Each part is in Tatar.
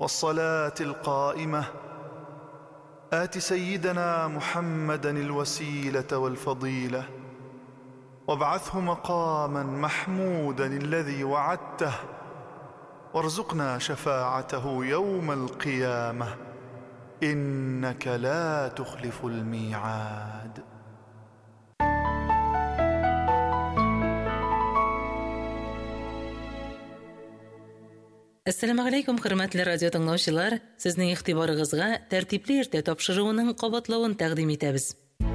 والصلاة القائمة آت سيدنا محمدا الوسيلة والفضيلة وابعثه مقاما محمودا الذي وعدته وارزقنا شفاعته يوم القيامة إنك لا تخلف الميعاد. Assalamu alaykum, hörmətli radio dinləyicilər. Sizin ixtibarınızga tərtibli irtə tapşırığının qabatlawını təqdim etəmiz.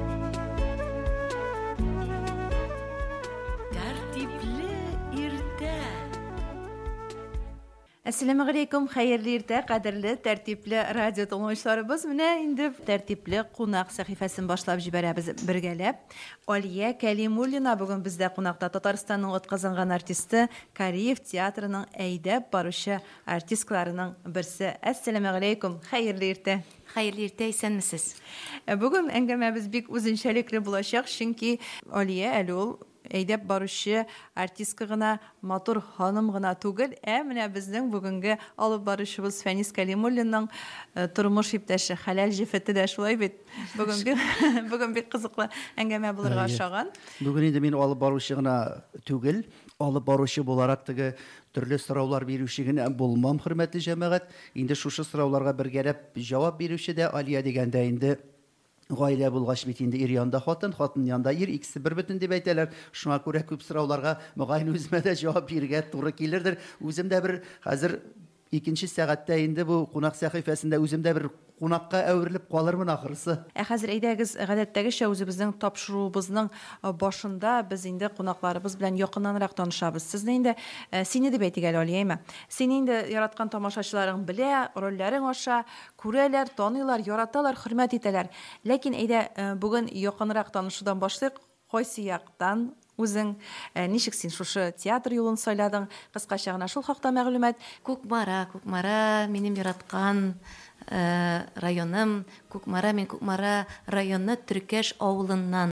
Assalamu alaykum, xeyirli irtə, qadirli, tərtibli radio dinləyicilərimiz. Mənə indi tərtibli qonaq səhifəsini başlab jibərəmiz birgələb. Aliyə Kəlimullina bugün bizdə qonaqda. Tataristanның atqazanğan artisti, Kariyev teatrının əydəb barışı artistlarının birisi. Assalamu alaykum, xeyirli irtə. Xeyirli irtə, isənmisiz? Bugün əngəməmiz bik uzunşəlikli bulacaq, çünki Aliyə Əlul әйдәп баручы артистка гына, матур ханым гына түгел, менә безнең бүгенге алып баручыбыз Фәнис Кәлимуллинның тормыш иптәше Хәләл Җифәте дә шулай бит. Бүген бик кызыклы әңгәмә булырга ашаган. Бүген инде мин алып баручы гына түгел, алып баручы буларак теге төрле сораулар бирүче генә булмам, хөрмәтле җәмәгать. Инде шушы сорауларга бергәләп җавап бирүче дә Алия дигәндә инде Гаилә булгач бит инде ир янда хатын янда ир, икесе бер бөтен дип әйтәләр. Шуңа күрә күп сорауларга мөгаен үземә дә җавап бирергә туры килердер. Үзем дә бер хәзер икенче сәгатьтә инде бу кунак сәхифәсендә үзем дә бер кунакка әверелеп калырмын ахырсы. Хәзер әйдәгез, гадәттәгечә үзебезнең тапшыруыбызның башында без инде кунакларыбыз белән якыннанрак танышабыз. Сезне инде сине дип әйтик әле, Алияйма. Сине инде яраткан тамашачыларың белә, рольләрең аша күрәләр, таныйлар, яраталар, хөрмәт итәләр. Ләкин әйдә бүген якынрак танышудан башлыйк. Кайсы яктан үзең ничек син шушы театр юлын сайладың? Кыскача гына шул хакта мәгълүмат. Күкмара минем яраткан районым. Мен Күкмара районы Төркәш авылыннан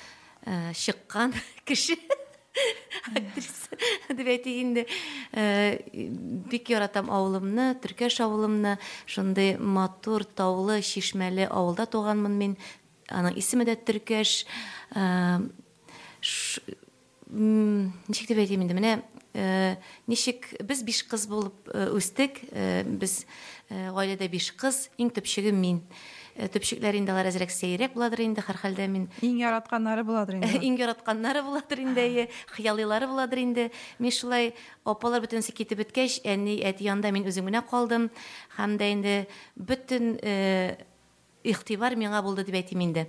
чыккан кеше. Актриса дип әйтик инде. Бик яратам авылымны, Төркәш авылымны. Шундый матур, таулы, чишмәле авылда туганмын мин. Аның исеме дә Төркәш. Ничек дип әйтим инде, менә ничек без 5 кыз булып үстек. Без гаиләдә 5 кыз, иң төпчеге мин. Төпчекләр инде алар әзрәк сәйрәк буладыр инде, һәрхәлдә мин. Иң яратканнары буладыр инде. Иң яратканнары буладыр инде, хыялилары буладыр инде. Мин шулай апалар бөтенсе китеп беткәч, әти янында мин үзем генә калдым. Һәм дә инде бөтен ихтибар миңа булды дип әйтим инде.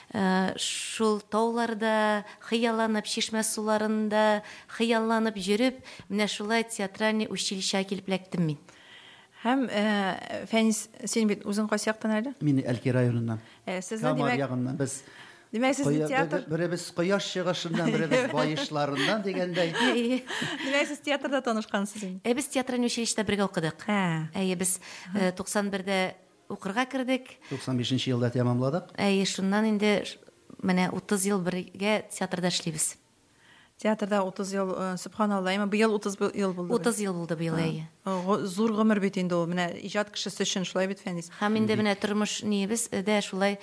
Шул тауларда хыялланып, чишмә суларында хыялланып йөреп, менә шулай театральный училищега килеп эләктем мин. Һәм Фәнис, син бит үзең кайсы яктан әле? Мин Әлки районыннан. Сезне димәк, без димәк сез театр, беребез кояш чыгышыннан, беребез байышларыннан дигәндәй. Димәк сез театрда танышкансыз инде. Без театральный училищеда бергә укыдык. Без 91-дә укырга кердек. 95 елда тәмамладык. Шуннан инде менә 30 ел бергә театрда эшлибез. Театрда 30 ел, субханалла, быел 30 ел булды. 30 ел булды быел. Зур гомер бит инде ул. Менә иҗат кешесе өчен шулай бит, Фәнис. Һәм инде менә тормыш нибез дә шулай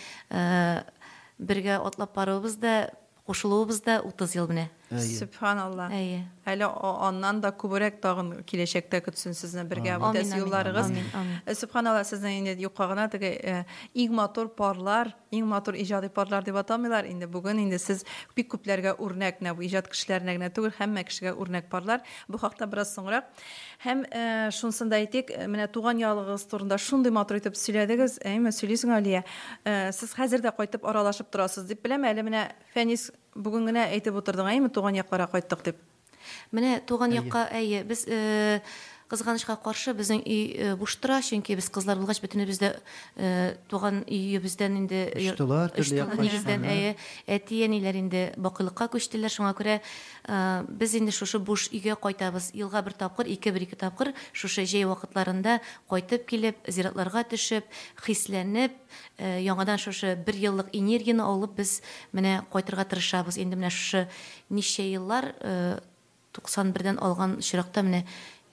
бергә атлап барыбыз да, кушылуыбыз да 30 ел менә. Субханалла. Әле аннан да күбрәк тагын киләчәктә көтсен сезне бергә бүтәс юлларыгыз. Субханалла, сезнең инде юкка гына теге иң матур парлар, иң матур иҗади парлар дип атамыйлар. Инде бүген инде сез бик күпләргә үрнәк, бу иҗат кешеләренә генә түгел, һәммә кешегә үрнәк парлар. Бу хакта бераз соңрак. Һәм шунсын да әйтик, менә туган ялыгыз турында шундый матур итеп сөйләдегез. Сөйлисең, Алия. Сез хәзер дә кайтып аралашып торасыз дип беләм. Әле менә Фәнис бүген генә әйтеп утырдың, туган якларга кайттык дип. Менә туган якка, без кызганычка каршы безнең үй буш тора, чөнки без кызлар булгач бөтенебез дә туган өебездән инде нигездән әти-әниләр инде бакылыкка күчтеләр. Шуңа күрә без инде шушы буш өйгә кайтабыз. Елга бер тапкыр, ике тапкыр шушы җәй вакытларында кайтып килеп, зиратларга төшеп, хисләнеп, яңадан шушы 1 еллык энергияне алып без менә кайтырга тырышабыз. Инде менә шушы ничә еллар 91дән алган чиракта менә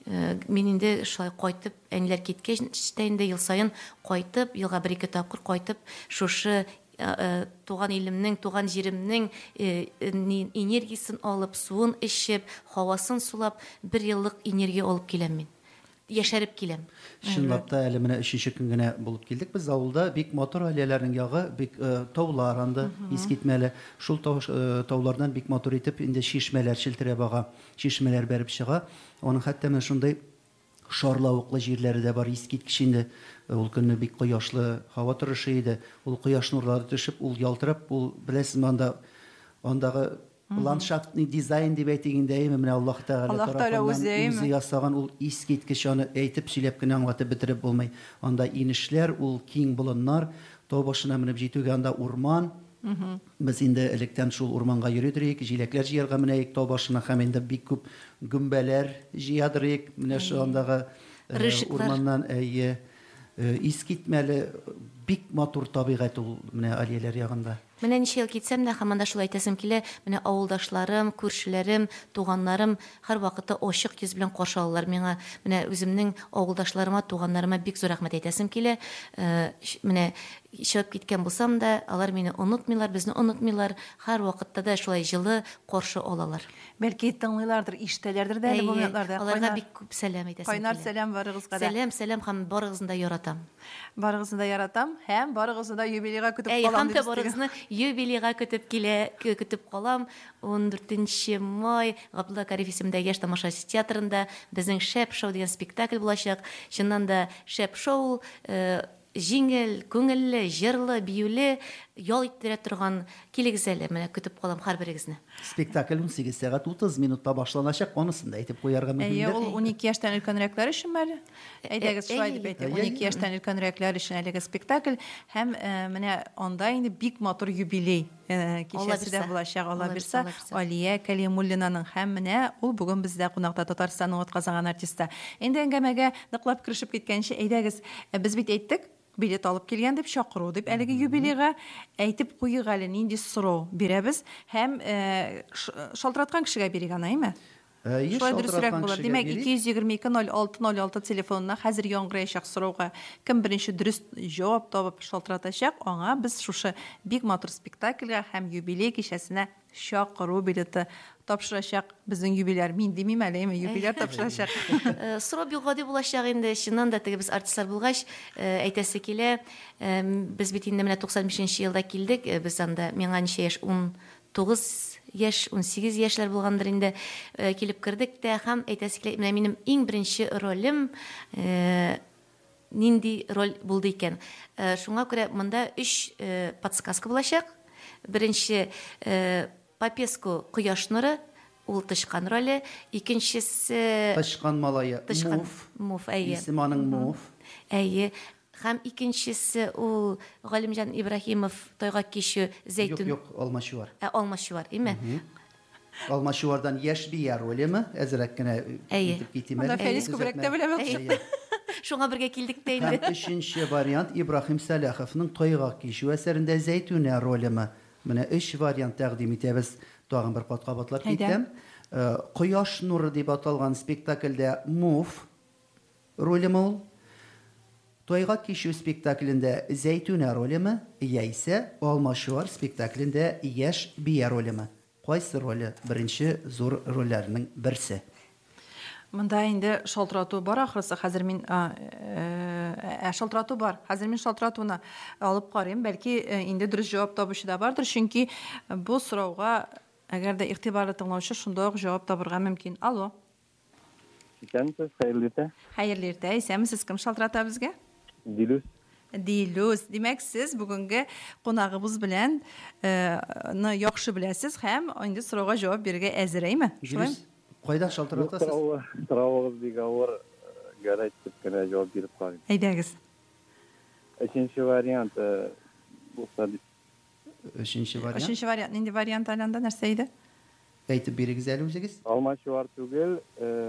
Мен инде шулай кайтып, әниләр киткәч тә инде ел сайын кайтып, елга 1-2 тапкыр кайтып, шушы туган илемнең, туган җиремнең энергиясын алып, суын эчеп, һавасын сулап, 1 еллык энергия алып киләм мин. Яшәреп киләм. Чынлап та әле менә 3нче көн генә булып килдек без авылда. Бик мотор гаиләләрнең ягы, бик таулар анда искитмәле. Шул таулардан бик мотор итеп инде чишмәләр челтерәп ага, чишмәләр бәреп чыга. Аның хәтта менә шундый шарлавыклы җирләре дә бар. Искиткеч инде ул көнне бик кояшлы һава торышы иде. Ул кояш нурлары төшеп, ул ялтырап, ул беләсез андагы ландшафтный дизайн дип әйтгәндә, менә Аллаһ Тәгалә үзе ясаган ул искиткеч, аны әйтеп сөйләп кенә аңлатып бетереп булмый. Анда инешләр, ул киң болыннар, тау башына менеп җитүгә анда урман. Без инде электән шул урманга йөридек, җиләкләр җыярга менәйек тау башына, һәм инде бик күп гөмбәләр җыядырык. Менә шул андагы урманнан искитмәле бик матур табигать ул менә Алияләр ягында. Менә ничә ел китсәм дә, һәм анда шулай әйтәсем килә, менә авылдашларым, күршеләрем, туганнарым һәр вакытта ачык йөз белән каршы алалар миңа. Менә үземнең авылдашларыма, туганнарыма бик зур рәхмәт әйтәсем килә. Менә чыгып киткән булсам да, алар мине онытмыйлар, безне онытмыйлар, һәр вакытта да шулай җылы каршы алалар. Бәлки тыңлыйлардыр, ишетәләрдер дә әле моментларда. Аларга бик күп сәлам әйтәсем килә. Кайнар сәлам барыгызга да. Сәлам һәм барыгызны да яратам. Барыгызны да яратам һәм барыгызны да юбилейга көтеп калам дип. Барыгызны юбилейга көтеп калам. 14 май Габдулла Кариф исемендәге яшь тамашачы театрында безнең Шәп шоу дигән спектакль булачак. Чыннан да Шәп шоу җиңел, күңелле, җырлы, биюле, ял иттерә торган килегез әле, менә көтеп калам һәрберегезне. Спектакль 18 сәгать 30 минутта башланачак, анысын да әйтеп куярга мөмкин. Ул 12 яшьтән өлкәнрәкләр өчен әле. Әйдәгез шулай дип әйтик. 12 яшьтән өлкәнрәкләр өчен әлеге спектакль һәм менә анда инде бик матур юбилей кичәсе дә булачак. Алла бирсә, Алия Кәлимуллинаның һәм менә ул бүген бездә кунакта, Татарстанның атказанган артисты. Инде әңгәмәгә ныклап керешеп киткәнче, әйдәгез, без бит әйттек, билет алып килгән дип чакыру дип әлеге юбилейга әйтеп куйык әле нинди сорау бирәбез һәм шалтыраткан кешегә бирик анаймы? Шулай дөресрәк булыр. Димәк 222-06-06 телефонына хәзер яңгыраячак сорауга кем беренче дөрес җавап табып шалтыратачак, аңа без шушы бик матур спектакльгә һәм юбилей кичәсенә чакыру билеты тапшырачак. Безнең юбилейләр, мин димим әле, юбилейләр тапшырачак. Сорау бик гади булачак инде. Чыннан да теге без артистлар булгач, әйтәсе килә, без бит инде менә 95нче елда килдек. Без анда миңа ничә яшь, 19 яшь, 18 яшьләр булгандыр инде, килеп кердек тә, һәм әйтәсе килә, менә минем иң беренче ролем нинди роль булды икән. Шуңа күрә монда 3 подсказка булачак. Беренче Попеску Кояш нуры, ул тышкан роле, икенчесе Тышкан малае, Муф, әйе. Исем аның Муф. Әйе. Һәм икенчесе ул Галимҗан Ибраһимов тойга кичү Зәйтүн. Юк, Алмачуар. Алмачуар, име? Алмачуардан яшь бия ролеме, әзрәк кенә итеп китим. Анда Фәрис күбрәк тә беләм. Шуңа бергә килдек тә инде. Һәм өченче вариант Ибраһим Сәләховның тойга кичү әсәрендә Зәйтүнә ролеме. Менә 3 вариант тәкъдим итәбез. Тагын бер катлап китәм. Кояш нуры дип аталган спектакльдә Муф ролеме ул. Тойга кичү спектаклендә Зәйтүнә ролеме, яисә Алмачуар спектаклендә яшь бия ролеме. Кайсы роле беренче зур рольләрнең берсе? Монда инде шалтырату бар, ахрысы. Хәзер мин шалтырату бар. Хәзер мин шалтыратуны алып карыйм. Бәлки инде дөрес җавап табучы да бардыр, чөнки бу сорауга әгәр дә игътибарлы тыңлаучы шундый ук җавап табырга мөмкин. Алло. Исәнсез, хәерле иртә. Хәерле иртә. Исәнмесез? Кем шалтырата безгә? Дилүс. Димәк, сез бүгенге кунагыбыз белән яхшы беләсез һәм инде сорауга җавап бирергә әзерме? Дилүс, кайда шалтыратасыз? Сорауыгыз бик авыр, гәрәй итеп кенә җавап биреп карыйм. Әйдәгез. Өченче вариант булса дип. Өченче вариант. Өченче вариант. Нинди вариант аланда нәрсә иде? Әйтеп бирегез әле үзегез. Алмачуар түгел,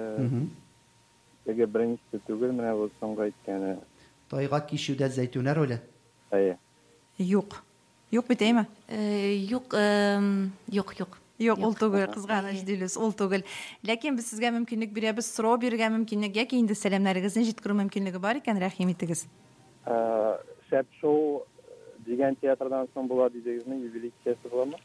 теге беренче түгел, менә бу соңгы әйткәне. Тойга кичүдә Зәйтүнә роле. Әйе. Юк. Юк бит әйме? Юк. Юк, ул түгел, кызганыч дилес, ул түгел. Ләкин без сезгә мөмкинлек бирәбез, сорау бирергә мөмкинлек, яки инде сәламнарыгызны җиткерү мөмкинлеге бар икән, рәхим итегез. Шәп шоу дигән театрдан соң була дидегезме, юбилей кичәсе буламы?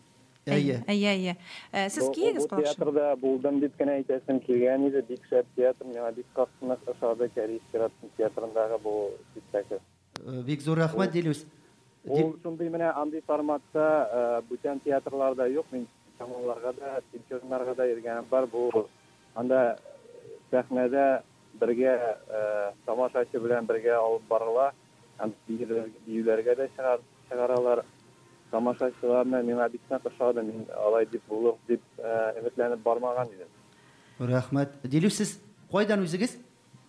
Әйе. Сез киегез калышы? Театрда булдым дип кенә әйтәсем килгән иде, бик шәп театр, миңа бик катлы ошады Кәрис театрындагы бу спектакль. Бик зур рәхмәт Дилүс. Ул шундый менә андый форматта бүтән театрларда юк, мин командаларга да, театрларга да йөргәнем бар. Бу анда сәхнәдә бергә тамашачы белән бергә алып барыла, һәм биюләргә дә чыгаралар. Тамашачыларны миңа бик ошады, мин алай дип булыр дип өметләнеп бармаган идем. Рәхмәт. Дилүс, сез кайдан үзегез?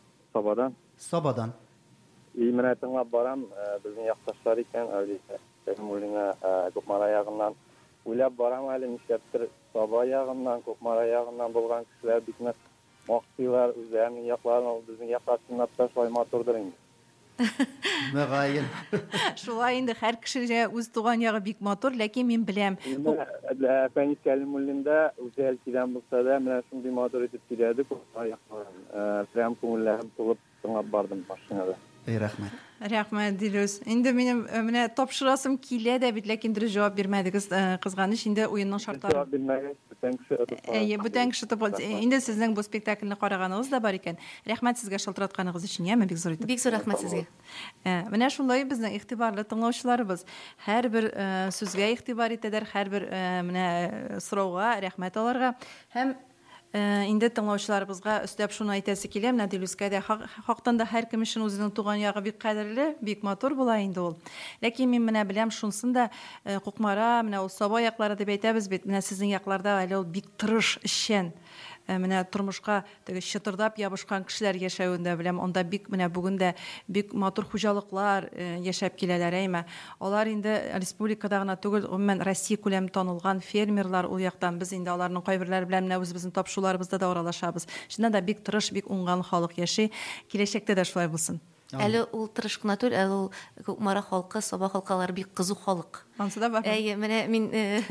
Сабадан. Менә тыңлап барам, безнең якташлар икән, әлбәттә. Сәлимуллина Кукмара ягыннан уйлап барам әле, нишләптер Саба ягыннан, Кукмара ягыннан булган кешеләр бик нык мактыйлар, үзләренең якларын, безнең якка сынап ташлай матурдыр инде. Мәгәен. Шулай инде һәр кешегә үз туган ягы бик матур, ләкин мин беләм. Фәнис Кәлимуллинда үзәл килгән булса да, менә шундый матур итеп киләде, Кукмара якларын. Прям күңелләрем тулып тыңлап бардым машинада. Рәхмәт. Рәхмәт, Дилүс. Инде минем менә тапшырасым килә дә бит, ләкин дөрес җавап бирмәдегез. Кызганыч, инде уенның шартлары. Җавап бирмәгәч, Бүтән кеше инде сезнең бу спектакльне караганыгыз да бар икән. Рәхмәт сезгә шалтыратканыгыз өчен, яме, бик зур итеп. Бик зур рәхмәт сезгә. Менә шулай безнең игътибарлы тыңлаучыларыбыз һәрбер сүзгә игътибар итәләр, һәрбер менә сорауга рәхмәт аларга һәм инде тыңлаучыларыбызга өстәп шуны әйтәсе килә, менә Дилүскә дә хактан да һәр кем өчен үзенең туган ягы бик кадерле, бик матур була инде ул. Ләкин мин менә беләм шунсын да Кукмара, менә ул Саба яклары дип әйтәбез бит, менә сезнең якларда әле ул бик тырыш, эшчән. Менә тормышка теге чытырдап ябышкан кешеләр яшәвендә беләм, анда бик менә бүген дә бик матур хуҗалыклар яшәп киләләр, әйме. Алар инде республикада гына түгел, гомумән Россия күләм танылган фермерлар ул яктан, без инде аларның кайберләре белән менә үзебезнең тапшыруларыбызда да аралашабыз. Шунда да бик тырыш, бик уңган халык яши. Киләчәктә дә шулай булсын. Әле ул тырыш кына түгел, әле ул Кукмара халкы, Саба халкалары бик кызу халык. Ансы да бар. Менә мин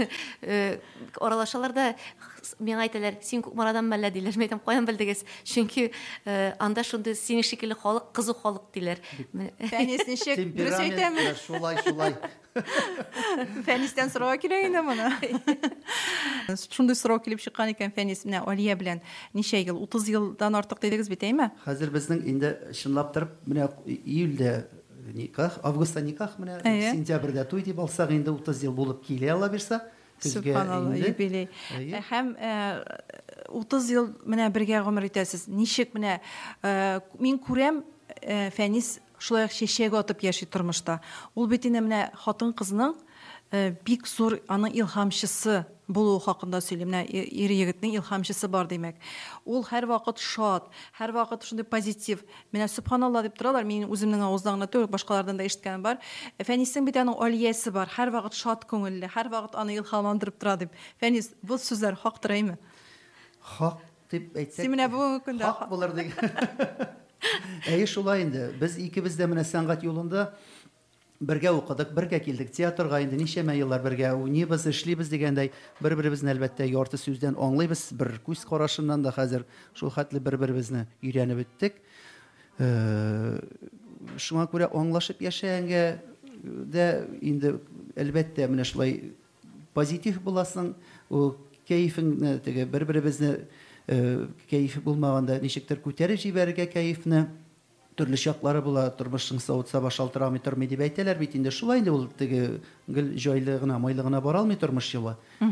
аралашалар да миңа әйтәләр, син Кукмарадан мәллә диләр. Мен әйтәм, каян белдегез? Чөнки анда шундый син шикелле халык, кызу халык диләр. Фәнис ничек? Дөрес әйтәме? Шулай. Фәнистән сорау килә инде моны. Шундый сорау килеп чыккан икән Фәнис менә Алия белән. Ничә ел? 30 елдан артык дидегез бит, әйме? Хәзер безнең инде чынлап торып, менә июльдә никах, августта никах, менә сентябрьдә туй дип алсак, инде 30 ел булып килә, ала бирсә. Субханалла, юбилей. Һәм 30 ел менә бергә гомер итәсез. Ничек менә мин күрәм, Фәнис шулай чәчәк атып яши тормышта. Ул бит инде менә хатын кызның бик зур аның илһамчысы булу хакында сөйлим. Менә ир егетнең илһамчысы бар димәк. Ул һәр вакыт шат, һәр вакыт шундый позитив. Менә субханалла дип торалар. Мин үземнең авыздан гына түгел, башкалардан да ишеткәнем бар. Фәнисның бит аның алиясе бар. Һәр вакыт шат күңелле, һәр вакыт аны илһамландырып тора дип. Фәнис, бу сүзләр хактыр әйме? Хак дип әйтсәк. Син менә бу көндә хак булыр дигән. Шулай инде. Без икебез дә менә сәнгать юлында бергә укыдык, бергә килдек театрга, инде ничәмә еллар бергә уйныйбыз, эшлибез дигәндәй, бер-беребезне әлбәттә ярты сүздән аңлыйбыз, бер күз карашыннан да хәзер шул хәтле бер-беребезне өйрәнеп беттек. Шуңа күрә аңлашып яшәгәнгә дә инде әлбәттә менә шулай позитив буласың, кайфың теге бер-беребезне кайф булмаганда ничектер күтәреп җибәрергә кайфны. Төрле чаклары була, тормышның савытса шалтырамый тормый дип әйтәләр бит инде. Шулай инде ул теге гел җайлы гына, майлы гына бара алмый тормыш юлы.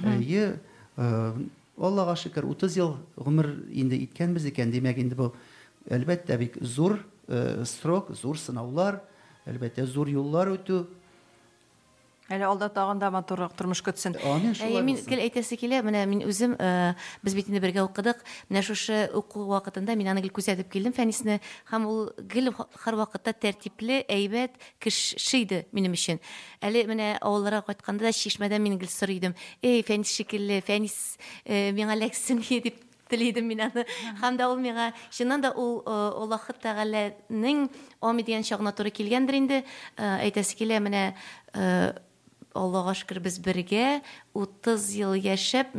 Аллага шөкер, 30 ел гомер инде иткәнбез икән. Димәк, инде бу әлбәттә бик зур срок, зур сынаулар, әлбәттә зур юллар үтү. Әле алда тагын да матуррак тормыш көтсен. Мин гел әйтәсе килә, менә мин үзем без бит инде бергә укыдык. Менә шушы уку вакытында мин аны гел күзәтеп килдем Фәнисне, һәм ул гел һәр вакытта тәртипле, әйбәт кеше иде минем өчен. Әле менә авылларга кайтканда да чишмәдән мин гел сорыйдым. Фәнис шикелле, Фәнис миңа ләксен дип телидем мин аны. Һәм дә ул миңа чыннан да ул Аллаһ Тәгаләнең амидигән чагына туры килгәндер инде. Әйтәсе килә, менә Аллага шөкер без бергә 30 ел яшәп,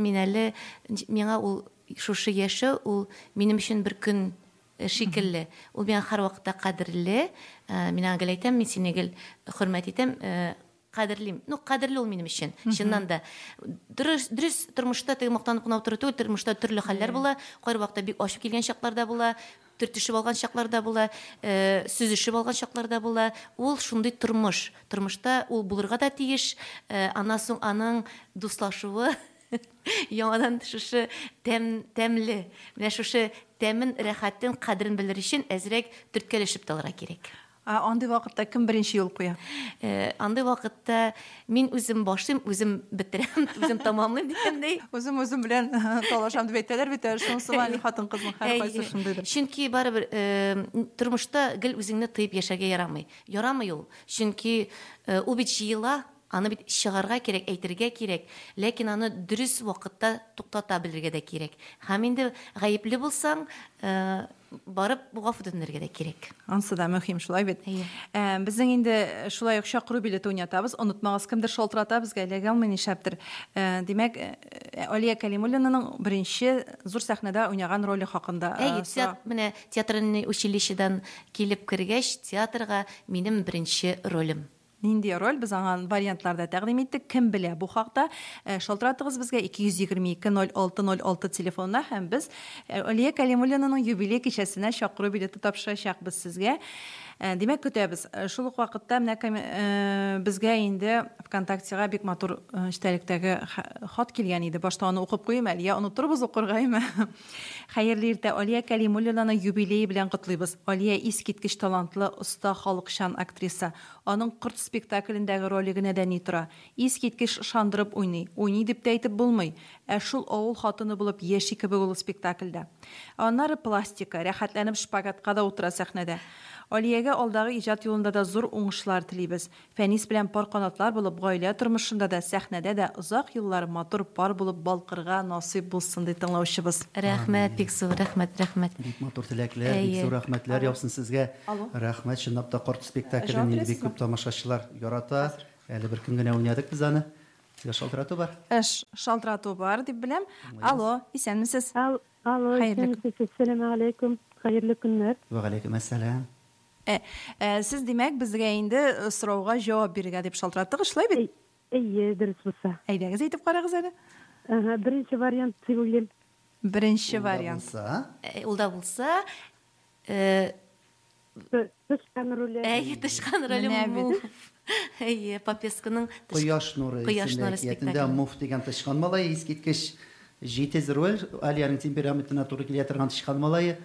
миңа ул шушы яше ул минем өчен бер көн шикелле. Ул миңа һәр вакытта кадерле. Мин аңа әйтәм, мин сине хөрмәт итәм, кадерлим. Кадерле ул минем өчен. Чыннан да. Дөрес тормышта теге мактанып кына утыру түгел, тормышта төрле хәлләр була. Кайр вакытта бик ачып килгән чакларда була, төртешеп алган чакларда була, сүзешеп алган чакларда була. Ул шундый тормыш. Тормышта ул булырга да тиеш. Аннан соң аның дуслашуы яңадан шушы тәмле. Менә шушы тәмен, рәхәтен, кадерен белер өчен әзрәк төрткәлешеп талырга кирәк. Андый вакытта кем беренче юл куя? Андый вакытта мин үзем башлыйм, үзем бетерәм, үзем тамамлыйм дигәндәй. Үзем белән талашам дип әйтәләр бит, шунысы мали хатын-кызның һәркайсы шундыйдыр. Чөнки барыбер тормышта гел үзеңне тыйып яшәргә ярамый. Ярамый ул. Чөнки ул бит җыела, аны бит чыгарга кирәк, әйтергә кирәк, ләкин аны дөрес вакытта туктата белергә дә кирәк. Һәм инде гаепле булсаң, барып гафу үтенергә дә кирәк. Ансы да мөһим шулай бит. Безнең инде шулай ук чакыру билеты уйнатабыз, унытмагыз, кемдер шалтырата безгә эләгә алмый нишәптер. Димәк, Алия Кәлимуллинаның беренче зур сәхнәдә уйнаган роле хакында. Менә театрный училищедан килеп кергәч, театрга минем беренче ролем. Нинди роль без аңа вариантларда тәкъдим иттек. Кем белә бу хакта? Шалтыратыгыз безгә 222-06-06 телефонына һәм без Алия Кәлимуллинаның юбилей кичәсенә чакыру билеты тапшырачакбыз сезгә. Димәк, көтәбез. Шул ук вакытта менә безгә инде ВКонтактега бик матур эчтәлектәге хат килгән иде. Башта аны укып куйым әле, я онытырбыз укыргаймы? Хәерле иртә, Алия Кәлимуллинаның юбилее белән котлыйбыз. Алия искиткеч талантлы, оста халыкчан актриса. Аның Корт спектаклендәге роле генә дә ни тора. Искиткеч ышандырып уйный. Уйный дип тә әйтеп булмый. Шул авыл хатыны булып яши кебек ул спектакльдә. Аннары пластика, рәхәтләнеп шпагатка да утыра сәхнәдә. Алиягә алдагы иҗат юлында да зур уңышлар телибез. Фәнис белән пар канатлар булып, гаилә тормышында да, сәхнәдә дә озак еллар матур пар булып балкырга насыйп булсын ди тыңлаучыбыз. Рәхмәт, бик зур рәхмәт. Бик матур теләкләр, бик зур рәхмәтләр яусын сезгә. Рәхмәт, чынлап та Корт спектаклен бик күп тамашачылар ярата. Әле бер көн генә уйнадык без аны. Сезгә шалтырату бар? Шалтырату бар дип беләм. Алло, исәнмесез? Алло, ассаламу алейкум. Хәерле көннәр. Ва алейкум ассалам. Сез димәк безгә инде сорауга җавап бирергә дип шалтыраттыгыз, шулай бит? Дөрес булса. Әйдәгез әйтеп карагыз әле. Беренче вариант дип уйлыйм. Беренче вариант. Ул да булса, Тышкан роле. Тышкан роле. Попесканың Кояш нуры спектаклендә Муф дигән тышкан малай искиткеч җитез роль, Алияның темпераментына туры килә торган тышкан малай.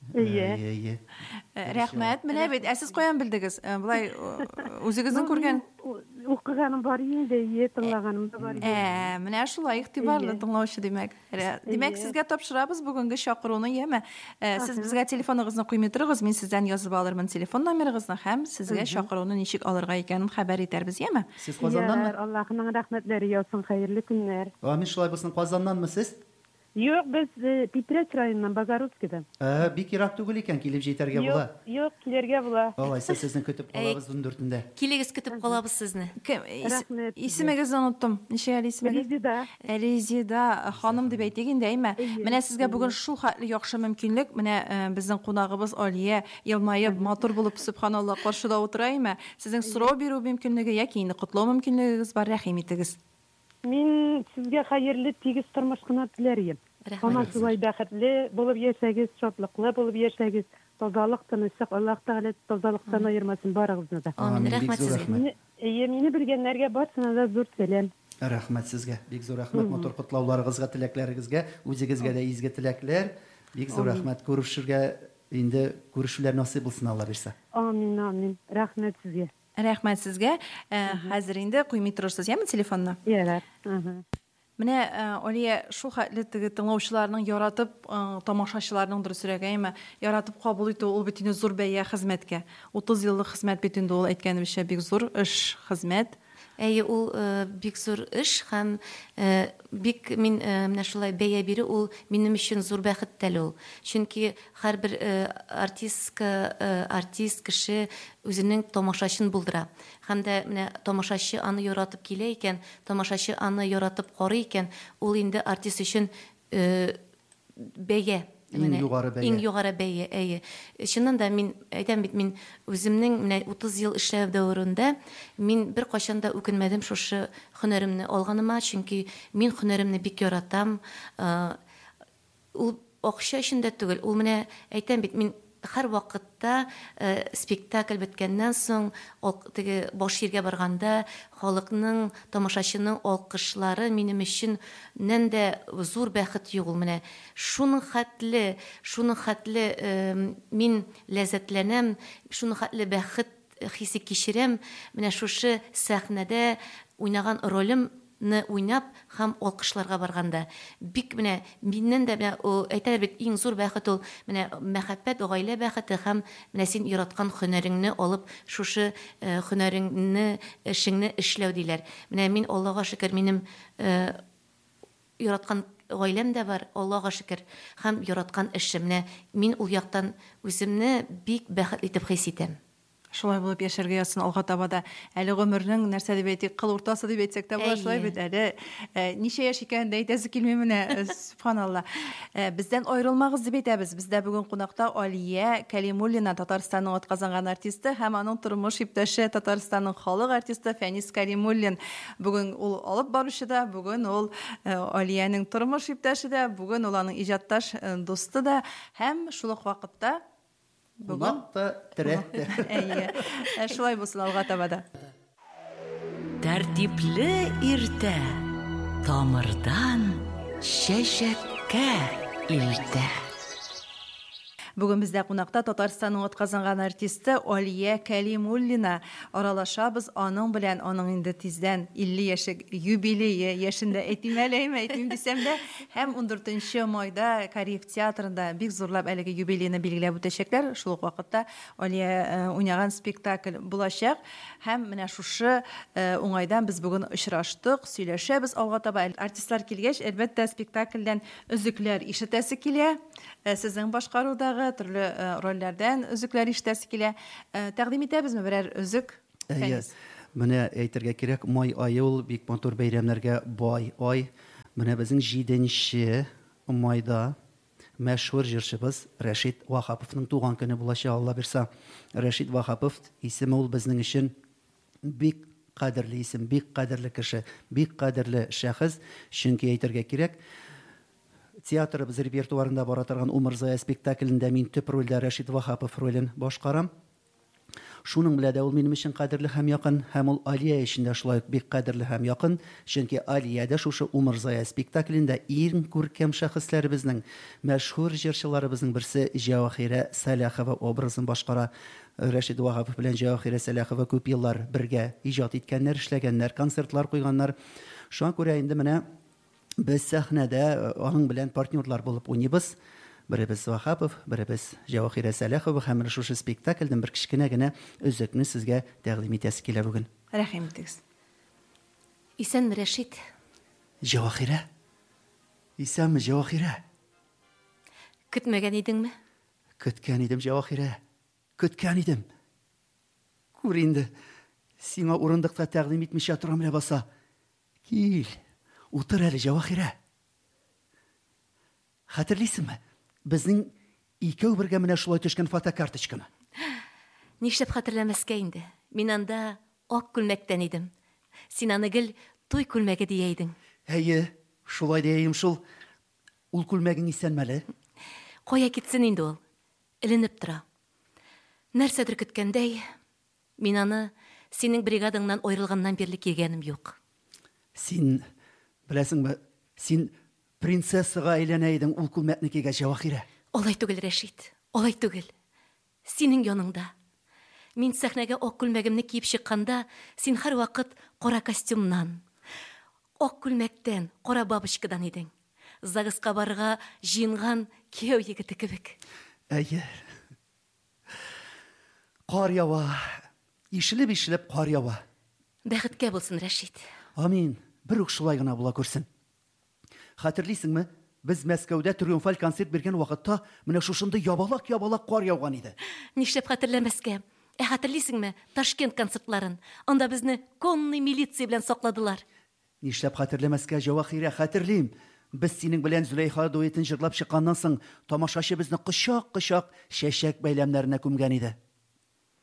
Рәхмәт. Менә бит, сез каян белдегез? Булай үзегезнең күргән укыганым бар инде, тыңлаганым да бар. Менә шулай игътибарлы тыңлаучы димәк. Димәк, сезгә тапшырабыз бүгенге чакыруны, яме. Сез безгә телефоныгызны куймый торыгыз, мин сездән язып алырмын телефон номерыгызны һәм сезгә чакыруны ничек алырга икәнен хәбәр итәрбез, яме. Сез Казаннанмы? Аллаһның рәхмәтләре яусын, хәерле көннәр. Амин, шулай булсын. Казаннанмы сез? Юк, без Питрәч районыннан, Богородскидан. Бик ерак түгел икән, килеп җитәргә була. Юк, килергә була. Алайса сезне көтеп калабыз 14-дә. Килегез, көтеп калабыз сезне. Исемегезне оныттым. Ничә исемегез? Резида ханым дип әйтик инде, әйме. Менә сезгә бүген шул хәтле яхшы мөмкинлек, менә безнең кунагыбыз Алия елмаеп, матур булып, субханалла, каршыда утыра, әйме. Сезнең сорау бирү мөмкинлеге яки инде котлау мөмкинлегегез бар, рәхим итегез. Мин сезгә хәерле тигез тормыш кына теләр. Ана шулай бәхетле булып яшәгез, шатлыклы булып яшәгез. Тазалык, тынычлык, Аллаһ Тәгалә тазалыктан аермасын барыгызны да. Амин, рәхмәт сезгә. Мине белгәннәргә барсына да зур сәлам. Рәхмәт сезгә. Бик зур рәхмәт матур котлауларыгызга, теләкләрегезгә, үзегезгә дә изге теләкләр. Бик зур рәхмәт. Күрешергә инде күрешүләр насыйп булсын, Алла бирсә. Амин, амин. Рәхмәт сезгә. Рәхмәт сезгә. Хәзер инде куймый торырсыз, яме, телефонны? Менә Алия шул хәтле теге тыңлаучыларның яратып, тамашачыларның дөресрәк әйме, яратып кабул итү ул бит инде зур бәя хезмәткә. 30 еллык хезмәт бит инде ул әйткәнебезчә бик зур эш, хезмәт. Әйе, ул бик зур эш һәм бик мин менә шулай бәя бирү ул минем өчен зур бәхет тәл ул. Чөнки һәрбер артист кеше үзенең тамашачын булдыра. Һәм дә менә тамашачы аны яратып килә икән, тамашачы аны яратып карый икән, ул инде артист өчен бәя. Иң югары бәя. Әйе. Чыннан да мин әйтәм бит, мин үземнең менә 30 ел эшләү дәврендә мин бер кайчан да үкенмәдем шушы һөнәремне алганыма, чөнки мин һөнәремне бик яратам. Ул акча өчен дә түгел, ул менә әйтәм бит, мин һәр вакытта спектакль беткәннән соң теге баш җиргә барганда халыкның, тамашачының алкышлары минем өчен нәндә зур бәхет югыл. Менә шуның хәтле мин ләззәтләнәм, шуның хәтле бәхет хисе кичерәм. Менә шушы сәхнәдә уйнаган ролемне уйнап һәм алкышларга барганда бик менә миннән дә менә әйтәләр бит, иң зур бәхет ул менә мәхәббәт, гаилә бәхете һәм менә син яраткан һөнәреңне алып шушы һөнәреңне, эшеңне эшләү диләр. Менә мин, Аллага шөкер, минем яраткан гаиләм дә бар, Аллага шөкер, һәм яраткан эшем. Менә мин ул яктан үземне бик бәхетле итеп хис итәм. Шулай булып яшәргә ясын алга таба да. Әле гомернең нәрсә дип әйтик, кыл уртасы дип әйтсәк тә була, шулай бит. Әле ничә яшь икән дә әйтәсе килми менә, субханалла. Бездән аерылмагыз дип әйтәбез. Бездә бүген кунакта Алия Кәлимуллина, Татарстанның атказанган артисты, һәм аның тормыш иптәше Татарстанның халык артисты Фәнис Кәлимуллин. Бүген ул алып баручы да, бүген ул Алияның тормыш иптәше дә, бүген ул аның иҗатташ дусты да, һәм шул ук вакытта бүгін тірәтті. Әйе, шулай болсын алға табада. Тәртипле иртә, тамырдан чәчәккә илтә. Бүген бездә кунакта Татарстанның атказанган артисты Алия Кәлимуллина. Аралашабыз аның белән, аның инде тиздән 50 яшьлек юбилее яшендә әйтим дисәм дә, һәм 14 майда Кореев театрында бик зурлап әлеге юбилейны билгеләп үтәчәкләр. Шул ук вакытта Алия уйнаган спектакль булачак. Һәм менә шушы уңайдан без бүген очраштык, сөйләшәбез алга таба. Артистлар килгәч, әлбәттә спектакльдән өзекләр ишетәсе килә. Сезнең башкарудагы төрле рольләрдән өзекләр ишетәсе килә. Тәкъдим итәбезме берәр өзек? Менә әйтергә кирәк, май айы ул бик матур бәйрәмнәргә бай ай. Менә безнең 7 майда мәшһүр җырчыбыз Рәшит Вахаповның туган көне булачак, Алла бирсә. Рәшит Вахапов исеме ул безнең өчен бик кадерле исем, бик кадерле кеше, бик кадерле шәхес. Чөнки әйтергә кирәк, театрыбыз репертуарында бара торган Умар Зая спектаклендә мин төп рольдә Рәшит Вахапов ролен башкарам. Шуның белән дә ул минем өчен кадерле һәм якын, һәм ул Алия өчен дә шулай бик кадерле һәм якын, чөнки Алия дә шушы Умар Зая спектаклендә иң күркәм шәхесләребезнең, мәшһүр җырчыларыбызның берсе Җавахира Сәләхова образын башкара. Рәшит Вахапов белән Җавахира Сәләхова күп еллар бергә иҗат иткәннәр, эшләгәннәр, концертлар куйганнар. Шуңа күрә инде менә без сәхнәдә аның белән партнерлар булып уйныйбыз. Беребез Вахапов, беребез Җавахира Сәләхова, һәм шушы спектакльдән бер кичкенә генә өзекне сезгә тәкъдим итәсе килә бүген. Рәхим итегез. Исәнме, Рәшит? Җавахира. Исәнме, Җавахира? Көтмәгән идеңме? Көткән идем, Җавахира. Көткән идем. Күр инде, сиңа урындыкта тәкъдим итмичә торам ләбаса. Кил. Утыр әле, Җавахира. Хәтерлисеңме? Безнең икәү бергә менә шулай төшкән фотокарточканы. Нишләп хәтерләмәскә инде? Мин анда ак күлмәктән идем. Син аны гел туй күлмәге дия идең. Әйе, шулай диям шул. Ул күлмәгең исәнмәле? Кая китсен инде ул? Эленеп тора. Нәрсәдер көткәндәй, мин аны синең бригадаңнан аерылганнан бирле кигәнем юк. Син беләсеңме, син принцессага әйләнә идең ул күлмәкне кигән, Җавахира. Алай түгел, Рәшит. Алай түгел. Синең яныңда. Мин сәхнәгә ак күлмәгемне киеп чыкканда, син һәр вакыт кара костюмнан, ак күлмәктән, кара бабочкадан идең. Загыска барырга җыенган кияү егете кебек. Әйе. Кар ява. Ишелеп кар ява. Бәхеткә булсын, Рәшит. Амин. Бер үк шулай гына була күрсен. Хәтерлисеңме? Без Мәскәүдә триумфаль концерт биргән вакытта менә шушында ябалак кар яуган иде. Нишләп хәтерләмәскә? Хәтерлисеңме? Ташкент концертларын. Анда безне конный милиция белән сакладылар. Нишләп хәтерләмәскә, Җавахирә, хәтерлим. Без синең белән Зөләйха дуэтын җырлап чыкканнан соң тамашачы безне кочак-кочак чәчәк бәйләмнәренә күмгән иде.